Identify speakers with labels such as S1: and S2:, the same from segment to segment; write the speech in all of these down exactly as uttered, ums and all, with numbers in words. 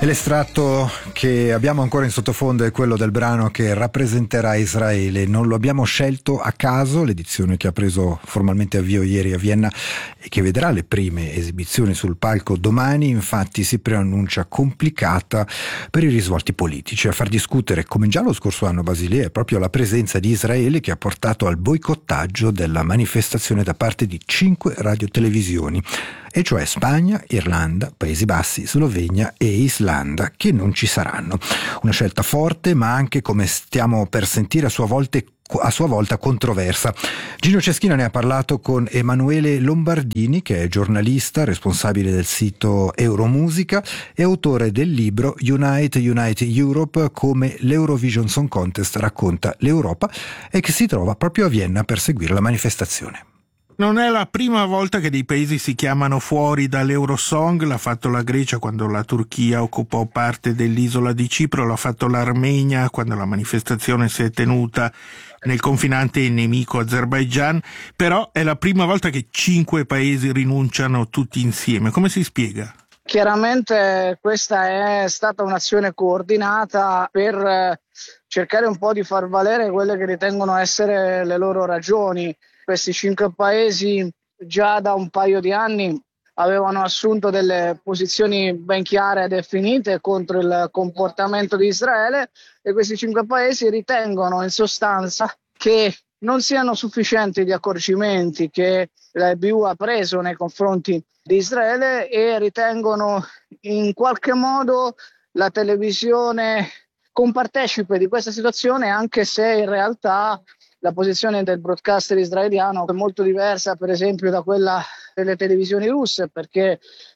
S1: E l'estratto che abbiamo ancora in sottofondo è quello del brano che rappresenterà Israele. Non lo abbiamo scelto a caso, l'edizione che ha preso formalmente avvio ieri a Vienna e che vedrà le prime esibizioni sul palco domani, infatti si preannuncia complicata per i risvolti politici. A far discutere, come già lo scorso anno a Basilea, è proprio la presenza di Israele che ha portato al boicottaggio della manifestazione da parte di cinque radiotelevisioni, e cioè Spagna, Irlanda, Paesi Bassi, Slovenia e Islanda, che non ci saranno. Una scelta forte, ma anche, come stiamo per sentire, a sua volta, a sua volta controversa. Gino Ceschina ne ha parlato con Emanuele Lombardini, che è giornalista, responsabile del sito Euromusica e autore del libro Unite, Unite Europe, come l'Eurovision Song Contest racconta l'Europa, e che si trova proprio a Vienna per seguire la manifestazione.
S2: Non è la prima volta che dei paesi si chiamano fuori dall'Eurosong, l'ha fatto la Grecia quando la Turchia occupò parte dell'isola di Cipro, l'ha fatto l'Armenia quando la manifestazione si è tenuta nel confinante nemico Azerbaigian, però è la prima volta che cinque paesi rinunciano tutti insieme. Come si spiega?
S3: Chiaramente questa è stata un'azione coordinata per cercare un po' di far valere quelle che ritengono essere le loro ragioni. Questi cinque paesi già da un paio di anni avevano assunto delle posizioni ben chiare e definite contro il comportamento di Israele, e questi cinque paesi ritengono in sostanza che non siano sufficienti gli accorgimenti che l'E B U ha preso nei confronti di Israele, e ritengono in qualche modo la televisione compartecipe di questa situazione, anche se in realtà la posizione del broadcaster israeliano è molto diversa, per esempio, da quella delle televisioni russe, perché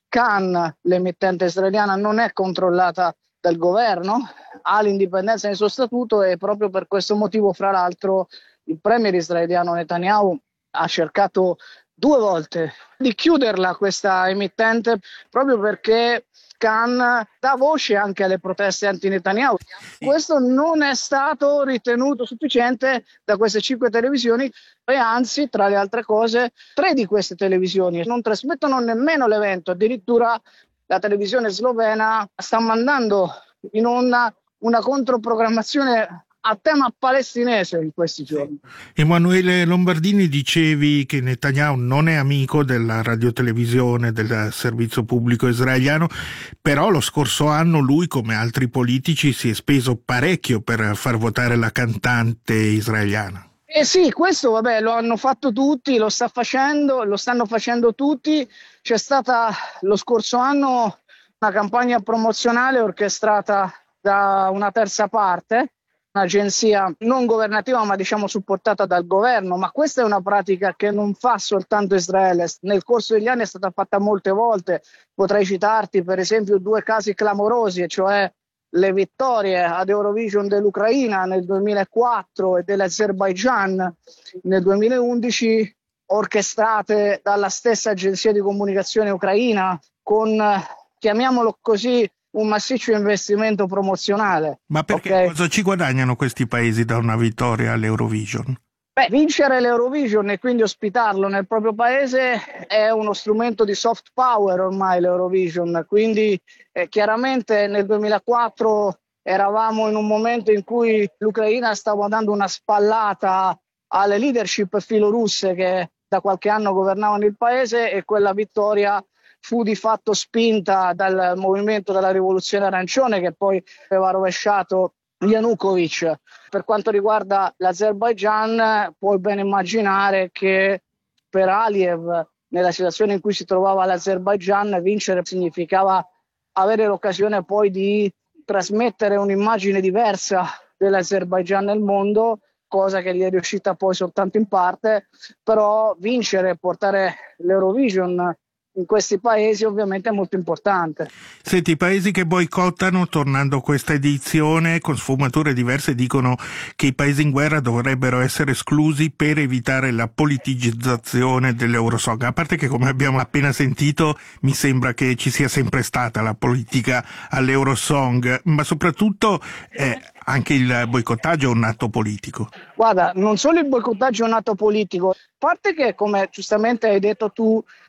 S3: Kan, l'emittente israeliana, non è controllata dal governo, ha l'indipendenza nel suo statuto, e proprio per questo motivo, fra l'altro, il premier israeliano Netanyahu ha cercato due volte di chiuderla questa emittente, proprio perché Kan dà voce anche alle proteste anti-Netanyahu. Questo non è stato ritenuto sufficiente da queste cinque televisioni, e anzi, tra le altre cose, tre di queste televisioni non trasmettono nemmeno l'evento. Addirittura la televisione slovena sta mandando in onda una controprogrammazione a tema palestinese in questi giorni.
S2: Emanuele Lombardini, dicevi che Netanyahu non è amico della radiotelevisione, del servizio pubblico israeliano, però lo scorso anno lui, come altri politici, si è speso parecchio per far votare la cantante israeliana.
S3: Eh sì, questo vabbè lo hanno fatto tutti, lo sta facendo, lo stanno facendo tutti. C'è stata lo scorso anno una campagna promozionale orchestrata da una terza parte, un'agenzia non governativa, ma diciamo supportata dal governo, ma questa è una pratica che non fa soltanto Israele. Nel corso degli anni è stata fatta molte volte. Potrei citarti per esempio due casi clamorosi, cioè le vittorie ad Eurovision dell'Ucraina nel duemilaquattro e dell'Azerbaigian nel duemilaundici, orchestrate dalla stessa agenzia di comunicazione ucraina con, chiamiamolo così, un massiccio investimento promozionale.
S2: Ma perché okay? Cosa ci guadagnano questi paesi da una vittoria all'Eurovision?
S3: Beh, vincere l'Eurovision e quindi ospitarlo nel proprio paese è uno strumento di soft power ormai, l'Eurovision. Quindi eh, chiaramente nel duemilaquattro eravamo in un momento in cui l'Ucraina stava dando una spallata alle leadership filorusse che da qualche anno governavano il paese, e quella vittoria fu di fatto spinta dal movimento della rivoluzione arancione, che poi aveva rovesciato Yanukovych. Per quanto riguarda l'Azerbaigian, puoi ben immaginare che per Aliyev, nella situazione in cui si trovava l'Azerbaigian, vincere significava avere l'occasione poi di trasmettere un'immagine diversa dell'Azerbaigian nel mondo, cosa che gli è riuscita poi soltanto in parte. Però vincere e portare l'Eurovision in questi paesi ovviamente è molto importante.
S2: Senti, i paesi che boicottano, tornando a questa edizione, con sfumature diverse, dicono che i paesi in guerra dovrebbero essere esclusi per evitare la politicizzazione dell'Eurosong. A parte che, come abbiamo appena sentito, mi sembra che ci sia sempre stata la politica all'Eurosong, ma soprattutto eh, anche il boicottaggio è un atto politico.
S3: Guarda, non solo il boicottaggio è un atto politico, a parte che, come giustamente hai detto tu,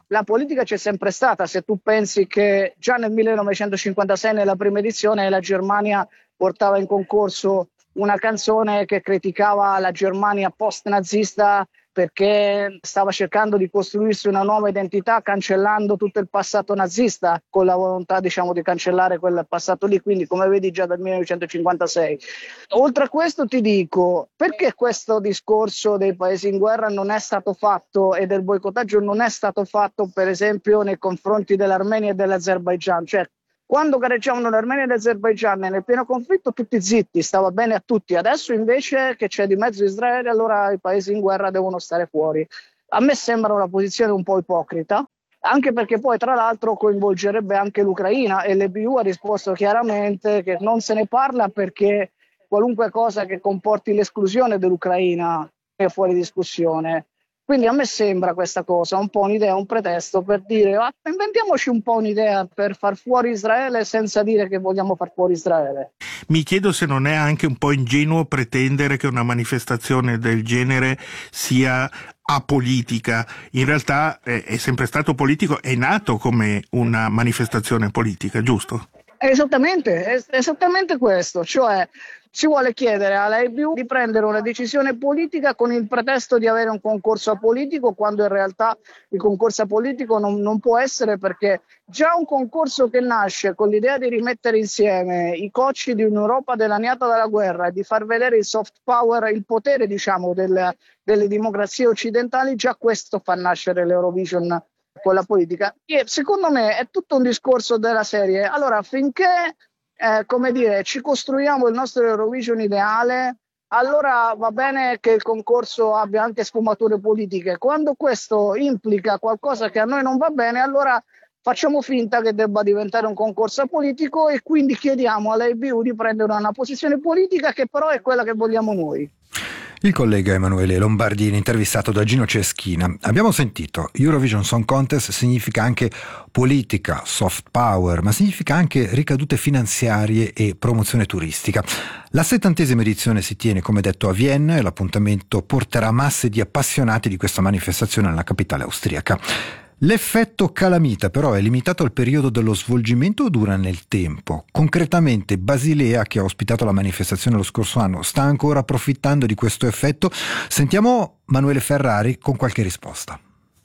S3: la politica c'è sempre stata. Se tu pensi che già nel millenovecentocinquantasei, nella prima edizione, la Germania portava in concorso una canzone che criticava la Germania post-nazista perché stava cercando di costruirsi una nuova identità cancellando tutto il passato nazista, con la volontà, diciamo, di cancellare quel passato lì, quindi come vedi già dal millenovecentocinquantasei. Oltre a questo ti dico, perché questo discorso dei paesi in guerra non è stato fatto e del boicottaggio non è stato fatto per esempio nei confronti dell'Armenia e dell'Azerbaigian? Cioè, quando gareggiavano l'Armenia e l'Azerbaigian nel pieno conflitto, tutti zitti, stava bene a tutti. Adesso invece che c'è di mezzo Israele, allora i paesi in guerra devono stare fuori. A me sembra una posizione un po' ipocrita, anche perché poi tra l'altro coinvolgerebbe anche l'Ucraina, e l'E B U ha risposto chiaramente che non se ne parla perché qualunque cosa che comporti l'esclusione dell'Ucraina è fuori discussione. Quindi a me sembra questa cosa un po' un'idea, un pretesto per dire ah, inventiamoci un po' un'idea per far fuori Israele senza dire che vogliamo far fuori Israele.
S2: Mi chiedo se non è anche un po' ingenuo pretendere che una manifestazione del genere sia apolitica. In realtà è, è sempre stato politico, è nato come una manifestazione politica, giusto?
S3: Esattamente, è esattamente questo, cioè si vuole chiedere alla E B U di prendere una decisione politica con il pretesto di avere un concorso apolitico, quando in realtà il concorso apolitico non, non può essere, perché già un concorso che nasce con l'idea di rimettere insieme i cocci di un'Europa dilaniata dalla guerra e di far vedere il soft power, il potere, diciamo, del, delle democrazie occidentali, già questo fa nascere l'Eurovision con la politica. E secondo me è tutto un discorso della serie. Allora, finché eh, come dire, ci costruiamo il nostro Eurovision ideale, allora va bene che il concorso abbia anche sfumature politiche. Quando questo implica qualcosa che a noi non va bene, allora facciamo finta che debba diventare un concorso politico e quindi chiediamo all'E B U di prendere una posizione politica che però è quella che vogliamo noi.
S1: Il collega Emanuele Lombardini, intervistato da Gino Ceschina. Abbiamo sentito, Eurovision Song Contest significa anche politica, soft power, ma significa anche ricadute finanziarie e promozione turistica. La settantesima edizione si tiene, come detto, a Vienna e l'appuntamento porterà masse di appassionati di questa manifestazione nella capitale austriaca. L'effetto calamita però è limitato al periodo dello svolgimento o dura nel tempo? Concretamente Basilea, che ha ospitato la manifestazione lo scorso anno, sta ancora approfittando di questo effetto? Sentiamo Manuele Ferrari con qualche risposta.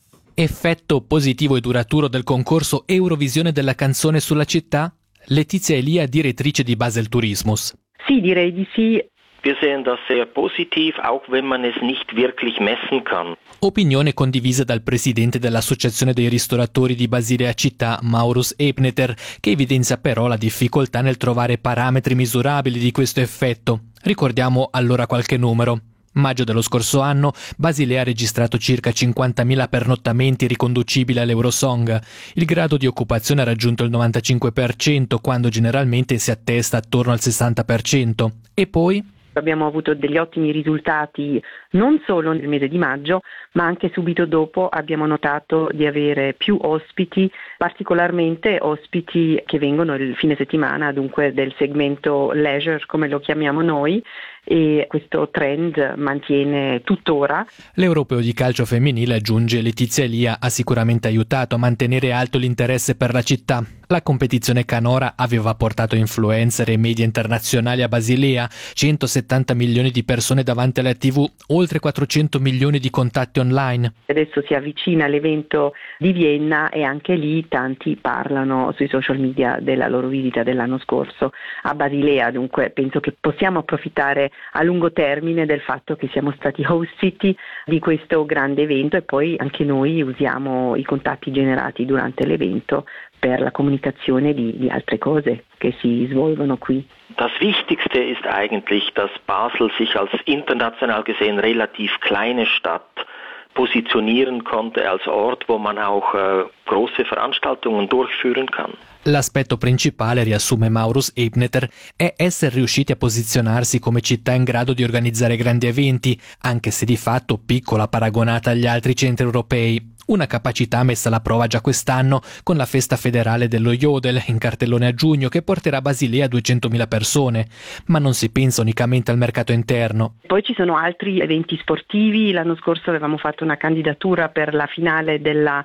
S4: Effetto positivo e duraturo del concorso Eurovisione della canzone sulla città? Letizia Elia, direttrice di Basel Tourismus.
S5: Sì, direi di sì.
S6: Wir sehen das sehr positiv, auch wenn man es nicht wirklich messen kann.
S4: Opinione condivisa dal presidente dell'Associazione dei ristoratori di Basilea Città, Maurus Ebneter, che evidenzia però la difficoltà nel trovare parametri misurabili di questo effetto. Ricordiamo allora qualche numero. Maggio dello scorso anno, Basilea ha registrato circa cinquantamila pernottamenti riconducibili all'Eurosong. Il grado di occupazione ha raggiunto il novantacinque per cento, quando generalmente si attesta attorno al sessanta per cento. E poi?
S5: Abbiamo avuto degli ottimi risultati non solo nel mese di maggio, ma anche subito dopo abbiamo notato di avere più ospiti, particolarmente ospiti che vengono il fine settimana, dunque del segmento leisure come lo chiamiamo noi, e questo trend mantiene tuttora.
S4: L'Europeo di calcio femminile, aggiunge Letizia Elia, ha sicuramente aiutato a mantenere alto l'interesse per la città. La competizione canora aveva portato influencer e media internazionali a Basilea, centosettanta milioni di persone davanti alla tivù, oltre quattrocento milioni di contatti online.
S5: Adesso si avvicina l'evento di Vienna e anche lì tanti parlano sui social media della loro visita dell'anno scorso a Basilea, dunque penso che possiamo approfittare a lungo termine del fatto che siamo stati host city di questo grande evento e poi anche noi usiamo i contatti generati durante l'evento per la comunicazione di, di altre cose che si svolgono qui.
S6: Das Wichtigste ist eigentlich, dass Basel sich als international gesehen relativ kleine Stadt positionieren konnte als Ort, wo man auch äh, große Veranstaltungen durchführen kann.
S4: L'aspetto principale, riassume Maurus Ebneter, è essere riusciti a posizionarsi come città in grado di organizzare grandi eventi, anche se di fatto piccola paragonata agli altri centri europei. Una capacità messa alla prova già quest'anno con la festa federale dello Jodel in cartellone a giugno, che porterà a Basilea duecentomila persone, ma non si pensa unicamente al mercato interno.
S5: Poi ci sono altri eventi sportivi. L'anno scorso avevamo fatto una candidatura per la finale della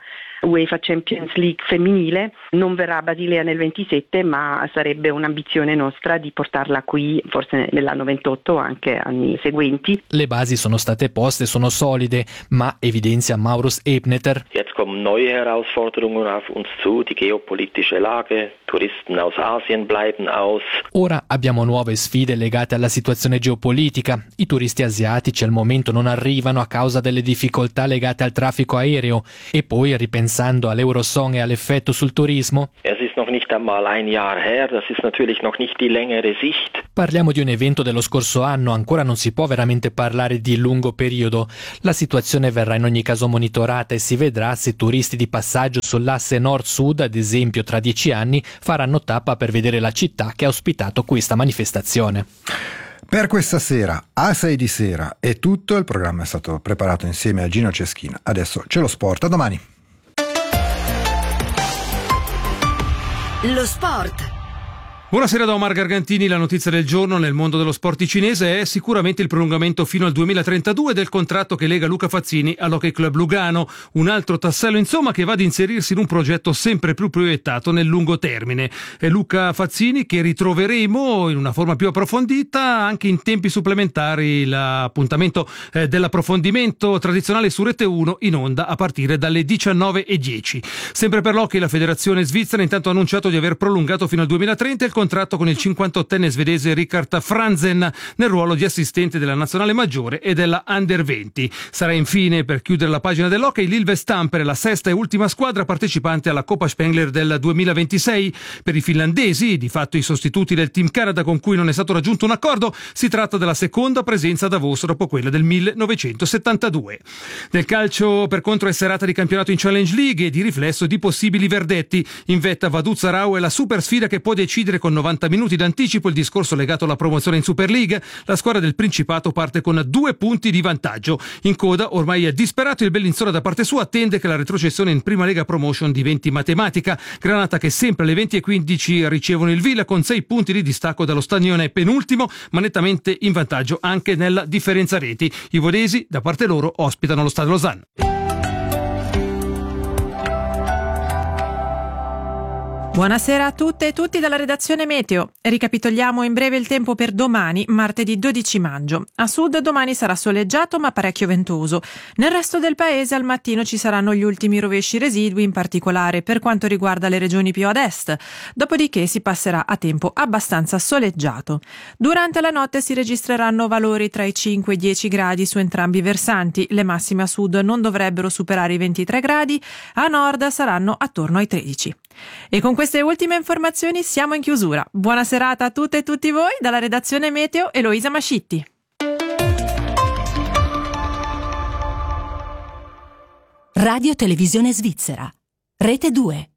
S5: UEFA Champions League femminile. Non verrà a Basilea nel ventisette, ma sarebbe un'ambizione nostra di portarla qui forse nell'anno ventotto o anche anni seguenti.
S4: Le basi sono state poste, sono solide, ma evidenzia Maurus Ebneter.
S6: Jetzt kommen neue Herausforderungen auf uns zu, die geopolitische Lage, Touristen aus Asien bleiben aus.
S4: Ora abbiamo nuove sfide legate alla situazione geopolitica. I turisti asiatici al momento non arrivano a causa delle difficoltà legate al traffico aereo e poi, ripensando all'Eurosong e all'effetto sul turismo,
S6: Es ist noch nicht einmal ein Jahr her, das ist natürlich noch nicht die längere Sicht.
S4: Parliamo di un evento dello scorso anno, ancora non si può veramente parlare di lungo periodo. La situazione verrà in ogni caso monitorata e si vedrà se turisti di passaggio sull'asse nord-sud, ad esempio tra dieci anni, faranno tappa per vedere la città che ha ospitato questa manifestazione.
S1: Per questa sera, a sei di sera, è tutto. Il programma è stato preparato insieme a Gino Ceschina. Adesso c'è lo sport. A domani.
S7: Lo sport.
S8: Buonasera da Omar Gargantini. La notizia del giorno nel mondo dello sport ticinese è sicuramente il prolungamento fino al duemilatrentadue del contratto che lega Luca Fazzini all'Hockey Club Lugano, un altro tassello insomma che va ad inserirsi in un progetto sempre più proiettato nel lungo termine. È Luca Fazzini che ritroveremo in una forma più approfondita anche in tempi supplementari. L'appuntamento eh, dell'approfondimento tradizionale su Rete uno in onda a partire dalle diciannove e dieci. Sempre per l'hockey la federazione svizzera intanto ha annunciato di aver prolungato fino al duemilatrenta il contratto con il cinquantottenne svedese Richard Franzen nel ruolo di assistente della nazionale maggiore e della Under venti. Sarà infine, per chiudere la pagina dell'hockey, l'Ilves Tampere, la sesta e ultima squadra partecipante alla Coppa Spengler del duemilaventisei. Per i finlandesi, di fatto i sostituti del Team Canada con cui non è stato raggiunto un accordo, si tratta della seconda presenza a Davos dopo quella del millenovecentosettantadue. Nel calcio, per contro, è serata di campionato in Challenge League e di riflesso di possibili verdetti. In vetta Vaduz Arau è la super sfida che può decidere con novanta minuti d'anticipo il discorso legato alla promozione in Super League. La squadra del Principato parte con due punti di vantaggio. In coda, ormai è disperato, il Bellinzona da parte sua attende che la retrocessione in Prima Lega Promotion diventi matematica. Granata che sempre alle venti e quindici ricevono il Villa con sei punti di distacco dallo Stagnone penultimo, ma nettamente in vantaggio anche nella differenza reti. I vodesi da parte loro ospitano lo Stade Lausanne.
S9: Buonasera a tutte e tutti dalla redazione Meteo. Ricapitoliamo in breve il tempo per domani, martedì dodici maggio. A sud domani sarà soleggiato ma parecchio ventoso. Nel resto del paese al mattino ci saranno gli ultimi rovesci residui, in particolare per quanto riguarda le regioni più ad est. Dopodiché si passerà a tempo abbastanza soleggiato. Durante la notte si registreranno valori tra i cinque e i dieci gradi su entrambi i versanti. Le massime a sud non dovrebbero superare i ventitré gradi, a nord saranno attorno ai tredici. E con queste ultime informazioni siamo in chiusura. Buona serata a tutte e tutti voi dalla redazione Meteo, Eloisa Mascitti.
S7: Radio Televisione Svizzera, Rete due.